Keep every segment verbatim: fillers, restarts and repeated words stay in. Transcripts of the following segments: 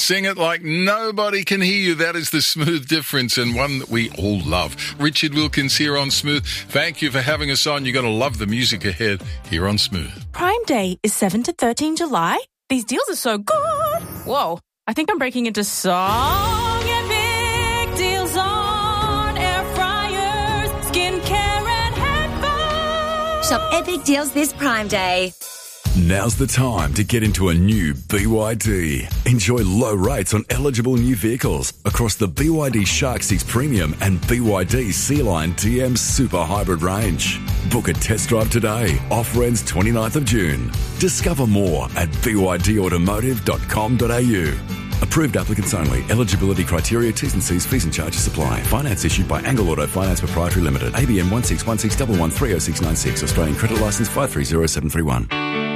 Sing it like nobody can hear you. That is the Smooth difference, and one that we all love. Richard Wilkins here on Smooth. Thank you for having us on. You're going to love the music ahead here on Smooth. Prime Day is seventh to thirteenth July. These deals are so good. Whoa, I think I'm breaking into song. Epic deals on air fryers, skincare and headphones. Shop epic deals this Prime Day. Now's the time to get into a new B Y D. Enjoy low rates on eligible new vehicles across the B Y D Shark six Premium and B Y D Sea-Line D M Super Hybrid range. Book a test drive today. Offer ends twenty-ninth of June. Discover more at b y d automotive dot com dot a u. Approved applicants only. Eligibility criteria, T's and C's, fees and charges apply. Finance issued by Angle Auto Finance Proprietary Limited. A B N one six one six one one three oh six nine six. Australian Credit Licence five three zero seven three one.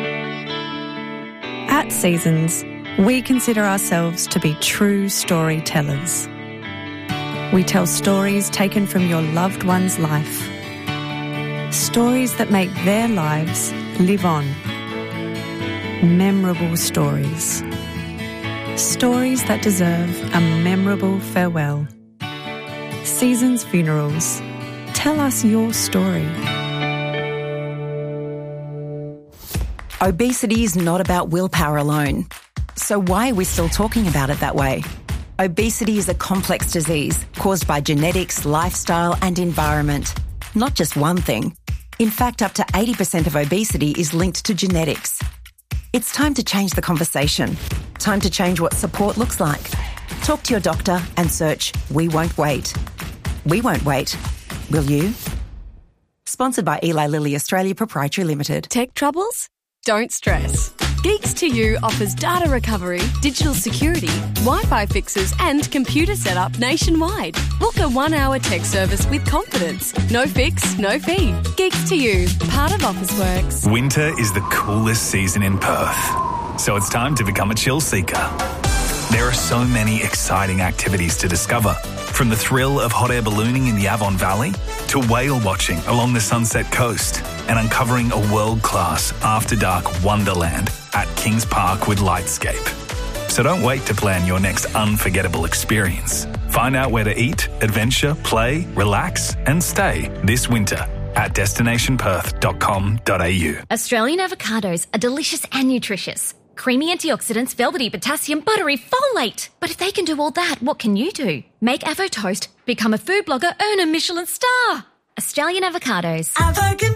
At Seasons, we consider ourselves to be true storytellers. We tell stories taken from your loved one's life. Stories that make their lives live on. Memorable stories. Stories that deserve a memorable farewell. Seasons Funerals. Tell us your story. Obesity is not about willpower alone. So why are we still talking about it that way? Obesity is a complex disease caused by genetics, lifestyle and environment. Not just one thing. In fact, up to eighty percent of obesity is linked to genetics. It's time to change the conversation. Time to change what support looks like. Talk to your doctor and search We Won't Wait. We won't wait. Will you? Sponsored by Eli Lilly Australia Proprietary Limited. Tech troubles? Don't stress. Geeks to You offers data recovery, digital security, Wi-Fi fixes and computer setup nationwide. Book a one-hour tech service with confidence. No fix, no fee. Geeks to You, part of Officeworks. Winter is the coolest season in Perth, so it's time to become a chill seeker. There are so many exciting activities to discover, from the thrill of hot air ballooning in the Avon Valley to whale watching along the Sunset Coast and uncovering a world-class after-dark wonderland at Kings Park with Lightscape. So don't wait to plan your next unforgettable experience. Find out where to eat, adventure, play, relax and stay this winter at destination perth dot com dot a u. Australian avocados are delicious and nutritious. Creamy antioxidants, velvety potassium, buttery folate. But if they can do all that, what can you do? Make Avo Toast, become a food blogger, earn a Michelin star. Australian avocados. Avo can